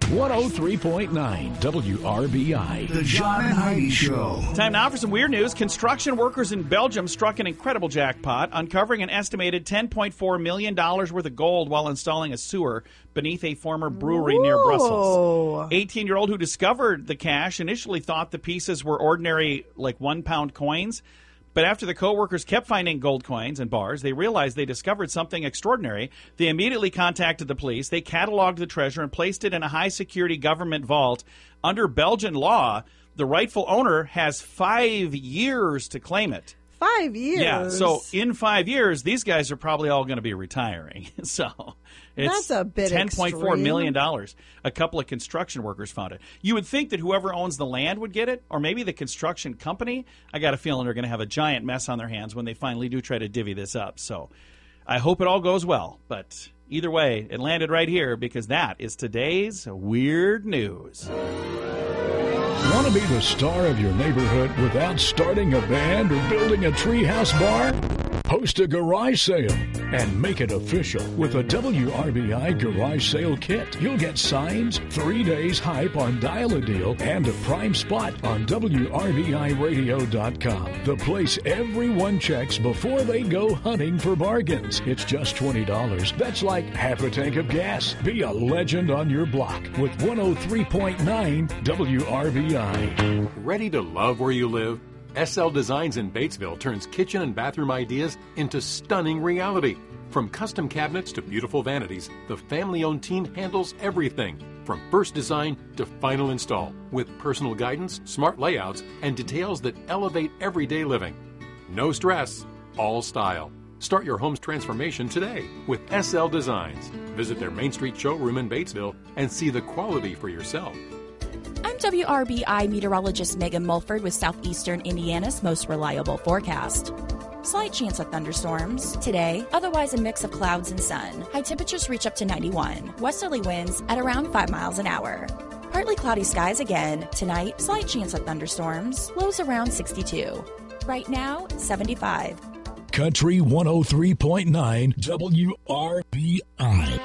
103.9 WRBI. The John and Heidi Show. Time now for some weird news. Construction workers in Belgium struck an incredible jackpot, uncovering an estimated $10.4 million worth of gold while installing a sewer beneath a former brewery near Brussels. 18-year-old who discovered the cash initially thought the pieces were ordinary, like 1-pound coins. But after the co-workers kept finding gold coins and bars, they realized they discovered something extraordinary. They immediately contacted the police. They cataloged the treasure and placed it in a high-security government vault. Under Belgian law, the rightful owner has 5 years to claim it. 5 years? Yeah, so in 5 years, these guys are probably all going to be retiring. So it's that's a bit $10.4 million. A couple of construction workers found it. You would think that whoever owns the land would get it, or maybe the construction company. I got a feeling they're going to have a giant mess on their hands when they finally do try to divvy this up. So I hope it all goes well. But either way, it landed right here because that is today's Weird News. Want to be the star of your neighborhood without starting a band or building a treehouse bar? Host a garage sale and make it official with a WRBI garage sale kit. You'll get signs, 3 days hype on Dial-A-Deal, and a prime spot on WRBIRadio.com. The place everyone checks before they go hunting for bargains. It's just $20. That's like half a tank of gas. Be a legend on your block with 103.9 WRBI. Ready to love where you live? SL Designs in Batesville turns kitchen and bathroom ideas into stunning reality. From custom cabinets to beautiful vanities, the family-owned team handles everything, from first design to final install, with personal guidance, smart layouts, and details that elevate everyday living. No stress, all style. Start your home's transformation today with SL Designs. Visit their Main Street showroom in Batesville and see the quality for yourself. I'm WRBI meteorologist Megan Mulford with Southeastern Indiana's most reliable forecast. Slight chance of thunderstorms today, otherwise a mix of clouds and sun. High temperatures reach up to 91. Westerly winds at around 5 miles an hour. Partly cloudy skies again. Tonight, slight chance of thunderstorms. Lows around 62. Right now, 75. Country 103.9 WRBI.